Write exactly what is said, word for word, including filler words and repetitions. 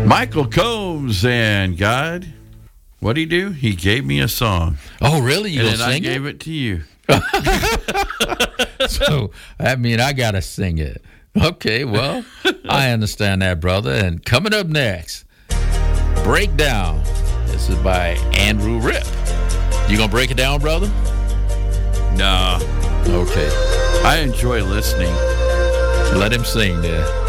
Michael Combs, and God, what'd he do? He gave me a song. Oh, really? You and gonna then I sing gave it? it to you. So, I mean, I got to sing it. Okay, well, I understand that, brother. And coming up next, Breakdown. This is by Andrew Ripp. You going to break it down, brother? Nah. Okay. I enjoy listening. Let him sing there.